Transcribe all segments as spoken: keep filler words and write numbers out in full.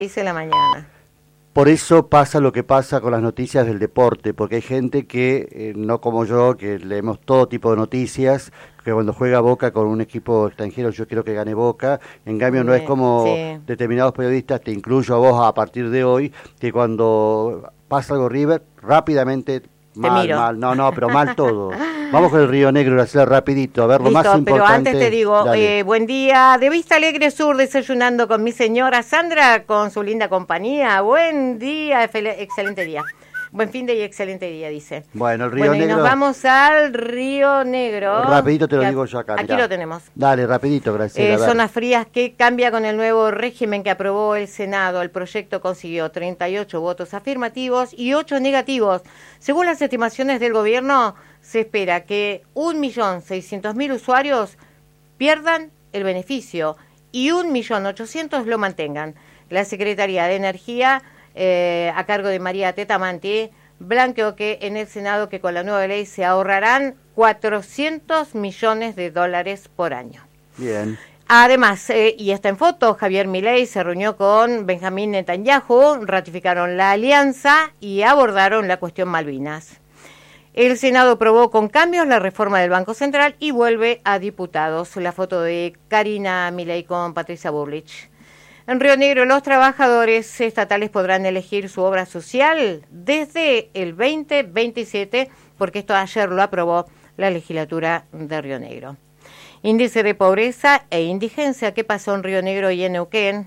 seis de la mañana. Por eso pasa lo que pasa con las noticias del deporte, porque hay gente que, eh, no como yo, que leemos todo tipo de noticias, que cuando juega Boca con un equipo extranjero yo quiero que gane Boca, en cambio no es como sí. determinados periodistas, te incluyo a vos a partir de hoy, que cuando pasa algo River, rápidamente, mal, mal, no, no, pero mal todo. Vamos con el Río Negro, lo hacer rapidito, a ver lo Listo, más importante. Pero antes te digo, eh, buen día, de Vista Alegre Sur, desayunando con mi señora Sandra, con su linda compañía. Buen día, excelente día. Buen fin de y excelente día, dice. Bueno, el Río bueno, Negro. Y nos vamos al Río Negro. Rapidito te lo digo yo acá. Aquí mirá. Lo tenemos. Dale, rapidito, gracias. Eh, zonas frías que cambia con el nuevo régimen que aprobó el Senado. El proyecto consiguió treinta y ocho votos afirmativos y ocho negativos. Según las estimaciones del gobierno, se espera que un millón seiscientos mil usuarios pierdan el beneficio y un millón ochocientos lo mantengan. La Secretaría de Energía, eh, a cargo de María Tetamanti, blanqueó que en el Senado que con la nueva ley se ahorrarán cuatrocientos millones de dólares por año. Bien. Además, eh, y está en foto, Javier Milei se reunió con Benjamín Netanyahu, ratificaron la alianza y abordaron la cuestión Malvinas. El Senado aprobó con cambios la reforma del Banco Central y vuelve a diputados. La foto de Karina Milei con Patricia Bullrich. En Río Negro, los trabajadores estatales podrán elegir su obra social desde el veinte veintisiete, porque esto ayer lo aprobó la legislatura de Río Negro. Índice de pobreza e indigencia que pasó en Río Negro y en Neuquén,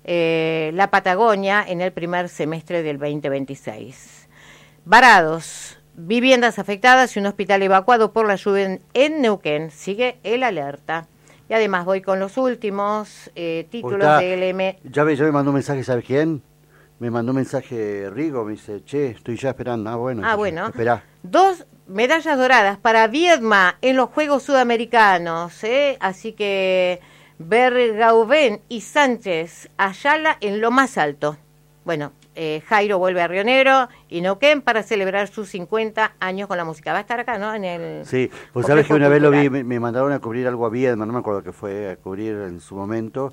eh, la Patagonia, en el primer semestre del veinte veintiséis. Varados, viviendas afectadas y un hospital evacuado por la lluvia en, en Neuquén. Sigue el alerta. Y además voy con los últimos eh, títulos Está, del M. Ya me, ya me mandó un mensaje, ¿sabes quién? Me mandó un mensaje Rigo, me dice, che, estoy ya esperando. Ah, bueno. Ah, bueno. Esperá. Dos medallas doradas para Viedma en los Juegos Sudamericanos, ¿eh? Así que Bergauvén y Sánchez Ayala en lo más alto. Bueno, eh, Jairo vuelve a Río Negro y Neuquén para celebrar sus cincuenta años con la música. Va a estar acá, ¿no? En el sí, pues sabes que una vez lo vi, me, me mandaron a cubrir algo a Viedma, no me acuerdo qué fue, a cubrir en su momento,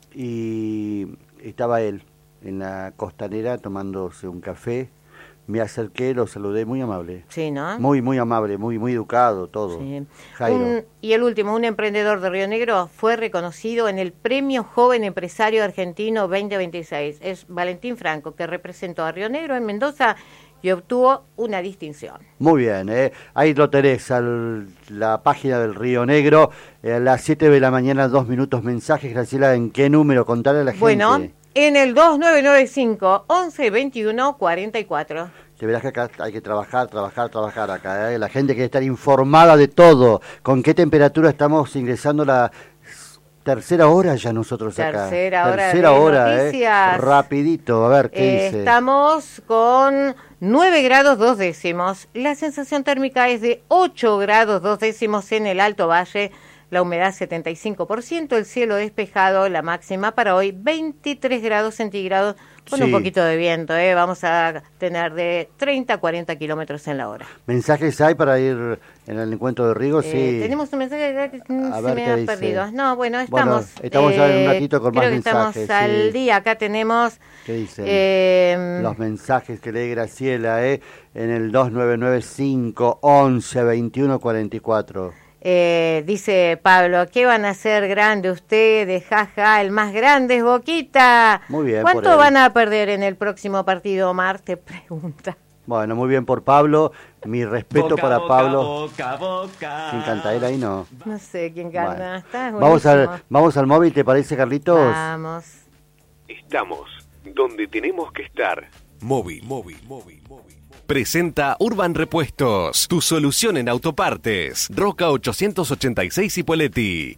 y estaba él en la costanera tomándose un café. Me acerqué, lo saludé, muy amable. Sí, ¿no? Muy, muy amable, muy muy educado, todo. Sí. Jairo. Un, y el último, un emprendedor de Río Negro fue reconocido en el Premio Joven Empresario Argentino veinte veintiséis. Es Valentín Franco, que representó a Río Negro en Mendoza y obtuvo una distinción. Muy bien, ¿eh? Ahí lo tenés, al, la página del Río Negro, eh, a las siete de la mañana, dos minutos mensajes. Graciela, ¿en qué número? Contale a la gente. Bueno, en el dos nueve nueve cinco, once veintiuno cuarenta y cuatro. Que verás que acá hay que trabajar, trabajar, trabajar acá. ¿eh? La gente quiere estar informada de todo. ¿Con qué temperatura estamos ingresando la tercera hora ya nosotros acá? Tercera hora Tercera de hora, noticias. ¿eh? Rapidito, a ver qué eh, dice. Estamos con nueve grados dos décimos. La sensación térmica es de ocho grados dos décimos en el Alto Valle. La humedad setenta y cinco por ciento, el cielo despejado, la máxima para hoy veintitrés grados centígrados, con sí. un poquito de viento, ¿eh? Vamos a tener de treinta a cuarenta kilómetros en la hora. ¿Mensajes hay para ir en el encuentro de Rigo? Eh, sí. Tenemos un mensaje que a se ver me qué ha dice. perdido. No, bueno, estamos. Bueno, estamos eh, ya en un ratito con creo más que mensajes. Estamos al sí. día, acá tenemos. ¿Qué dicen? Eh, Los mensajes que lee Graciela, ¿eh? En el dos nueve nueve cinco, once, veintiuno, cuarenta y cuatro. Eh, dice Pablo, ¿qué van a hacer grande ustedes? Jaja, el más grande es Boquita. Muy bien. ¿Cuánto van a perder en el próximo partido, Omar? Te pregunta. Bueno, muy bien por Pablo. Mi respeto boca, para boca, Pablo. Boca, boca. ¿Quién canta él ahí? No. No sé quién canta. Bueno. Está vamos, al, vamos al móvil, ¿te parece, Carlitos? Vamos. Estamos donde tenemos que estar. Móvil, móvil, móvil, móvil. Presenta Urban Repuestos, tu solución en autopartes. Roca ochocientos ochenta y seis Ipoleti.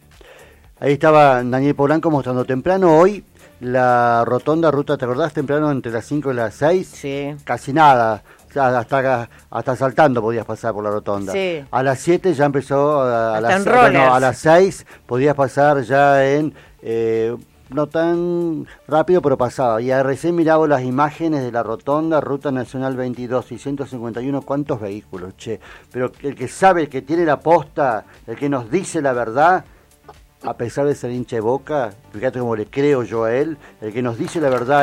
Ahí estaba Daniel Polanco mostrando temprano hoy la rotonda ruta, ¿te acordás? Temprano entre las cinco y las seis. Sí. Casi nada. Hasta, hasta saltando podías pasar por la rotonda. Sí. A las siete ya empezó, a, las, bueno, a las seis podías pasar ya en... Eh, no tan rápido, pero pasaba. Y recién miraba las imágenes de la rotonda, Ruta Nacional veintidós y ciento cincuenta y uno, ¿cuántos vehículos, che? Pero el que sabe, el que tiene la posta, el que nos dice la verdad, a pesar de ser hincha de Boca, fíjate cómo le creo yo a él, el que nos dice la verdad